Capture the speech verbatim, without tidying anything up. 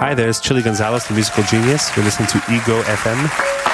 Hi, there's Chili Gonzalez, the musical genius. You're listening to Ego F M.